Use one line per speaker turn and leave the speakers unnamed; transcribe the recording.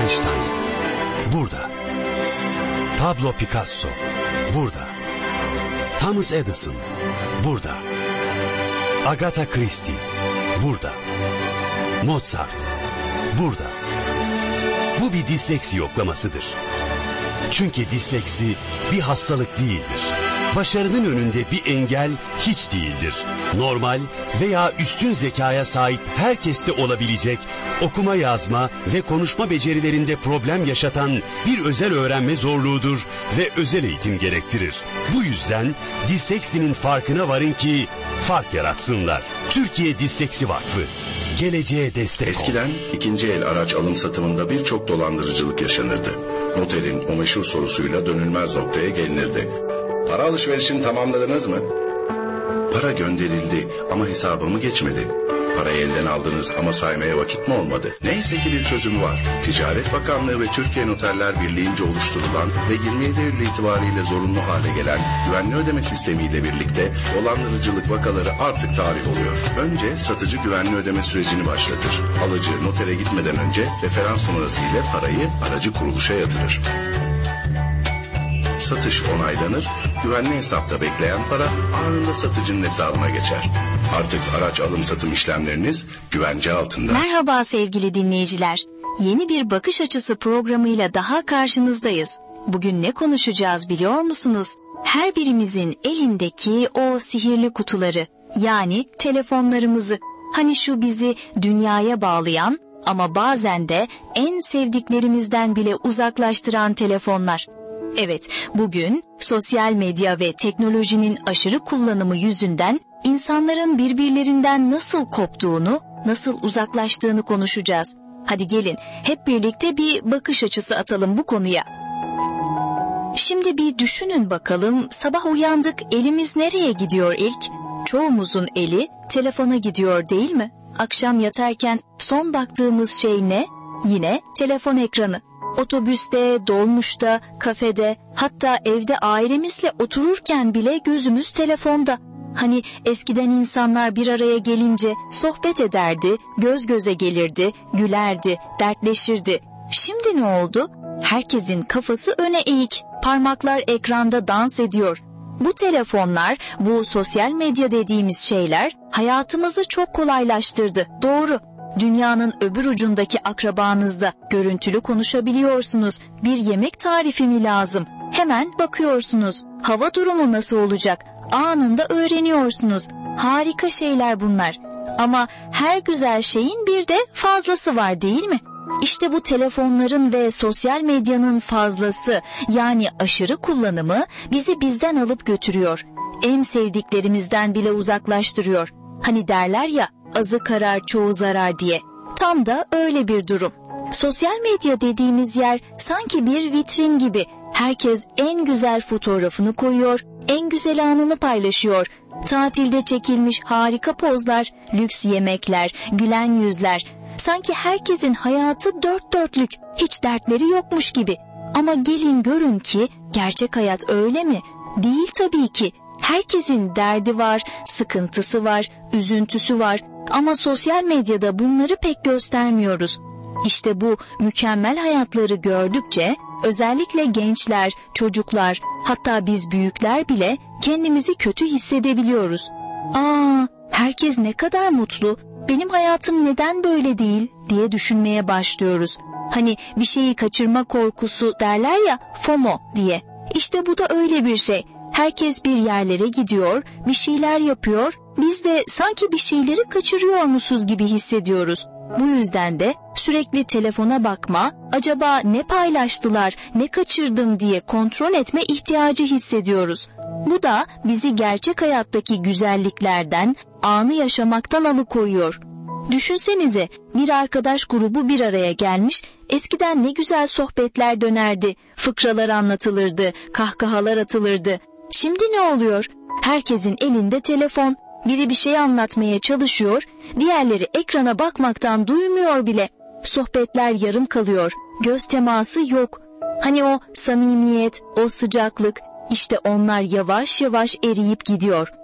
Einstein burada. Pablo Picasso burada. Thomas Edison burada. Agatha Christie burada. Mozart burada. Bu bir disleksi yoklamasıdır. Çünkü disleksi bir hastalık değildir. Başarının önünde bir engel hiç değildir. Normal veya üstün zekaya sahip herkeste olabilecek, okuma yazma ve konuşma becerilerinde problem yaşatan bir özel öğrenme zorluğudur ve özel eğitim gerektirir. Bu yüzden disleksinin farkına varın ki fark yaratsınlar. Türkiye Disleksi Vakfı. Geleceğe destek ol.
Eskiden ikinci el araç alım satımında birçok dolandırıcılık yaşanırdı. Noterin o meşhur sorusuyla dönülmez noktaya gelinirdi. Para alışverişini tamamladınız mı? Para gönderildi ama hesabımı geçmedi. Parayı elden aldınız ama saymaya vakit mi olmadı? Neyse ki bir çözümü var. Ticaret Bakanlığı ve Türkiye Noterler Birliği'nce oluşturulan ve 27 Eylül itibariyle zorunlu hale gelen güvenli ödeme sistemiyle birlikte dolandırıcılık vakaları artık tarih oluyor. Önce satıcı güvenli ödeme sürecini başlatır. Alıcı notere gitmeden önce referans numarası ile parayı aracı kuruluşa yatırır. Satış onaylanır, güvenli hesapta bekleyen para anında satıcının hesabına geçer. Artık araç alım satım işlemleriniz güvence altında.
Merhaba sevgili dinleyiciler. Yeni bir bakış açısı programıyla daha karşınızdayız. Bugün ne konuşacağız biliyor musunuz? Her birimizin elindeki o sihirli kutuları, yani telefonlarımızı. Hani şu bizi dünyaya bağlayan ama bazen de en sevdiklerimizden bile uzaklaştıran telefonlar. Evet, bugün sosyal medya ve teknolojinin aşırı kullanımı yüzünden insanların birbirlerinden nasıl koptuğunu, nasıl uzaklaştığını konuşacağız. Hadi gelin hep birlikte bir bakış açısı atalım bu konuya. Şimdi bir düşünün bakalım, sabah uyandık, elimiz nereye gidiyor ilk? Çoğumuzun eli telefona gidiyor değil mi? Akşam yatarken son baktığımız şey ne? Yine telefon ekranı. Otobüste, dolmuşta, kafede, hatta evde ailemizle otururken bile gözümüz telefonda. Hani eskiden insanlar bir araya gelince sohbet ederdi, göz göze gelirdi, gülerdi, dertleşirdi. Şimdi ne oldu? Herkesin kafası öne eğik, parmaklar ekranda dans ediyor. Bu telefonlar, bu sosyal medya dediğimiz şeyler hayatımızı çok kolaylaştırdı, doğru. Dünyanın öbür ucundaki akrabanızla görüntülü konuşabiliyorsunuz. Bir yemek tarifi mi lazım? Hemen bakıyorsunuz. Hava durumu nasıl olacak? Anında öğreniyorsunuz. Harika şeyler bunlar. Ama her güzel şeyin bir de fazlası var değil mi? İşte bu telefonların ve sosyal medyanın fazlası, yani aşırı kullanımı bizi bizden alıp götürüyor. En sevdiklerimizden bile uzaklaştırıyor. Hani derler ya, azı karar çoğu zarar diye. Tam da öyle bir durum. Sosyal medya dediğimiz yer sanki bir vitrin gibi. Herkes en güzel fotoğrafını koyuyor, en güzel anını paylaşıyor. Tatilde çekilmiş harika pozlar, lüks yemekler, gülen yüzler. Sanki herkesin hayatı dört dörtlük, hiç dertleri yokmuş gibi. Ama gelin görün ki gerçek hayat öyle mi? Değil tabii ki. Herkesin derdi var, sıkıntısı var, üzüntüsü var. Ama sosyal medyada bunları pek göstermiyoruz. İşte bu mükemmel hayatları gördükçe özellikle gençler, çocuklar, hatta biz büyükler bile kendimizi kötü hissedebiliyoruz. Herkes ne kadar mutlu, benim hayatım neden böyle değil diye düşünmeye başlıyoruz. Hani bir şeyi kaçırma korkusu derler ya, FOMO diye. İşte bu da öyle bir şey. Herkes bir yerlere gidiyor, bir şeyler yapıyor. Biz de sanki bir şeyleri kaçırıyormuşuz gibi hissediyoruz. Bu yüzden de sürekli telefona bakma, acaba ne paylaştılar, ne kaçırdım diye kontrol etme ihtiyacı hissediyoruz. Bu da bizi gerçek hayattaki güzelliklerden, anı yaşamaktan alıkoyuyor. Düşünsenize, bir arkadaş grubu bir araya gelmiş, eskiden ne güzel sohbetler dönerdi, fıkralar anlatılırdı, kahkahalar atılırdı. Şimdi ne oluyor? Herkesin elinde telefon. Biri bir şey anlatmaya çalışıyor, diğerleri ekrana bakmaktan duymuyor bile. Sohbetler yarım kalıyor, göz teması yok. Hani o samimiyet, o sıcaklık, işte onlar yavaş yavaş eriyip gidiyor.